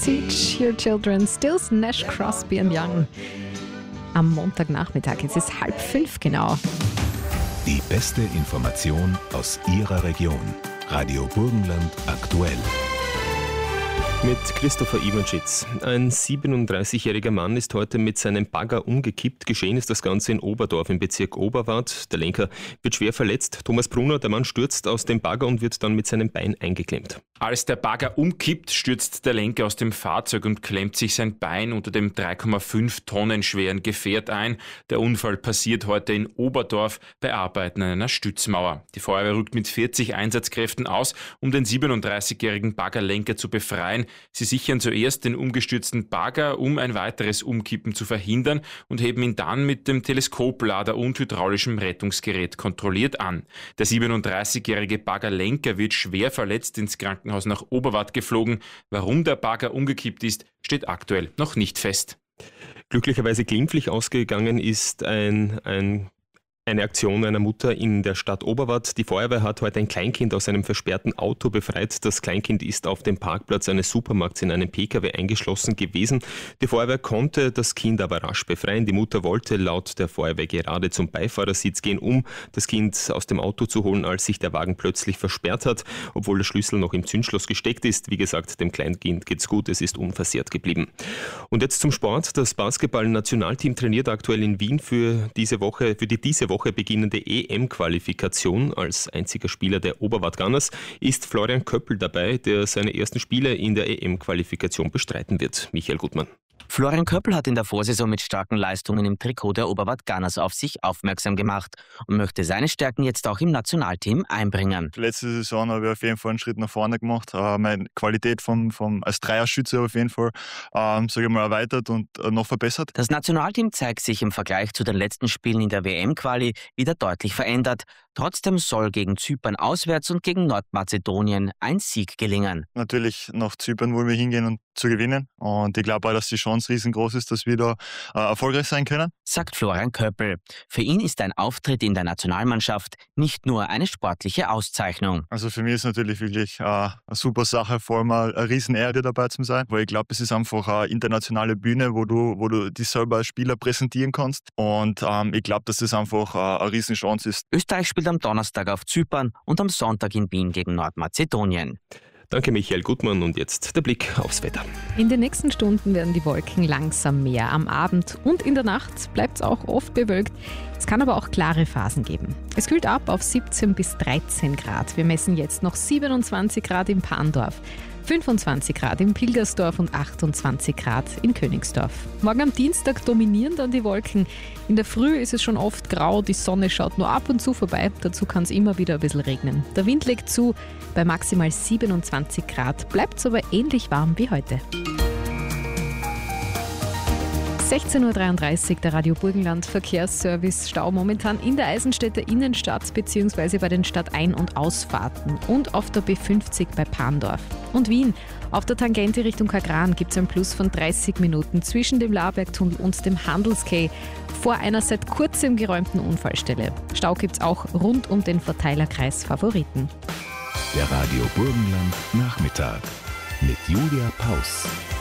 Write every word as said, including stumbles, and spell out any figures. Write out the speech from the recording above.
Teach your children still Nash Crosby and Young. Am Montagnachmittag, es ist halb fünf genau. Die beste Information aus Ihrer Region. Radio Burgenland aktuell. Mit Christopher Iwanschitz. Ein siebenunddreißigjähriger Mann ist heute mit seinem Bagger umgekippt. Geschehen ist das Ganze in Oberdorf im Bezirk Oberwart. Der Lenker wird schwer verletzt. Thomas Brunner, der Mann stürzt aus dem Bagger und wird dann mit seinem Bein eingeklemmt. Als der Bagger umkippt, stürzt der Lenker aus dem Fahrzeug und klemmt sich sein Bein unter dem drei Komma fünf Tonnen schweren Gefährt ein. Der Unfall passiert heute in Oberdorf bei Arbeiten an einer Stützmauer. Die Feuerwehr rückt mit vierzig Einsatzkräften aus, um den siebenunddreißigjährigen Baggerlenker zu befreien. Sie sichern zuerst den umgestürzten Bagger, um ein weiteres Umkippen zu verhindern, und heben ihn dann mit dem Teleskoplader und hydraulischem Rettungsgerät kontrolliert an. Der siebenunddreißigjährige Baggerlenker wird schwer verletzt ins Krankenhaus nach Oberwart geflogen. Warum der Bagger umgekippt ist, steht aktuell noch nicht fest. Glücklicherweise glimpflich ausgegangen ist ein, ein Eine Aktion einer Mutter in der Stadt Oberwart. Die Feuerwehr hat heute ein Kleinkind aus einem versperrten Auto befreit. Das Kleinkind ist auf dem Parkplatz eines Supermarkts in einem Pkw eingeschlossen gewesen. Die Feuerwehr konnte das Kind aber rasch befreien. Die Mutter wollte laut der Feuerwehr gerade zum Beifahrersitz gehen, um das Kind aus dem Auto zu holen, als sich der Wagen plötzlich versperrt hat, obwohl der Schlüssel noch im Zündschloss gesteckt ist. Wie gesagt, dem Kleinkind geht's gut, es ist unversehrt geblieben. Und jetzt zum Sport. Das Basketball-Nationalteam trainiert aktuell in Wien für diese Woche, für die diese Woche Woche beginnende E M-Qualifikation. Als einziger Spieler der Oberwart Gunners ist Florian Köppel dabei, der seine ersten Spiele in der E M-Qualifikation bestreiten wird. Michael Gutmann. Florian Köppel hat in der Vorsaison mit starken Leistungen im Trikot der Oberwart Gunners auf sich aufmerksam gemacht und möchte seine Stärken jetzt auch im Nationalteam einbringen. Letzte Saison habe ich auf jeden Fall einen Schritt nach vorne gemacht. Äh, meine Qualität vom, vom, als Dreierschütze auf jeden Fall ähm, sage ich mal, erweitert und äh, noch verbessert. Das Nationalteam zeigt sich im Vergleich zu den letzten Spielen in der W M-Quali wieder deutlich verändert. Trotzdem soll gegen Zypern auswärts und gegen Nordmazedonien ein Sieg gelingen. Natürlich nach Zypern wollen wir hingehen und zu gewinnen. Und ich glaube auch, dass die Chance riesengroß ist, dass wir da äh, erfolgreich sein können. Sagt Florian Köppel. Für ihn ist ein Auftritt in der Nationalmannschaft nicht nur eine sportliche Auszeichnung. Also für mich ist natürlich wirklich äh, eine super Sache, vor allem eine Riesenehre dabei zu sein, weil ich glaube, es ist einfach eine internationale Bühne, wo du, wo du dich selber als Spieler präsentieren kannst. Und ähm, ich glaube, dass das einfach äh, eine Riesenchance ist. Österreich spielt am Donnerstag auf Zypern und am Sonntag in Wien gegen Nordmazedonien. Danke Michael Gutmann und jetzt der Blick aufs Wetter. In den nächsten Stunden werden die Wolken langsam mehr. Am Abend und in der Nacht bleibt es auch oft bewölkt. Es kann aber auch klare Phasen geben. Es kühlt ab auf siebzehn bis dreizehn Grad. Wir messen jetzt noch siebenundzwanzig Grad in Pandorf, fünfundzwanzig Grad in Pilgersdorf und achtundzwanzig Grad in Königsdorf. Morgen am Dienstag dominieren dann die Wolken. In der Früh ist es schon oft grau, die Sonne schaut nur ab und zu vorbei. Dazu kann es immer wieder ein bisschen regnen. Der Wind legt zu, bei maximal siebenundzwanzig Grad bleibt es aber ähnlich warm wie heute. sechzehn Uhr dreiunddreißig, der Radio Burgenland Verkehrsservice. Stau momentan in der Eisenstädter Innenstadt bzw. bei den Stadtein- und Ausfahrten und auf der B fünfzig bei Pandorf. Und Wien. Auf der Tangente Richtung Kagran gibt es einen Plus von dreißig Minuten zwischen dem Labergtunnel und dem Handelskay vor einer seit kurzem geräumten Unfallstelle. Stau gibt es auch rund um den Verteilerkreis Favoriten. Der Radio Burgenland Nachmittag mit Julia Paus.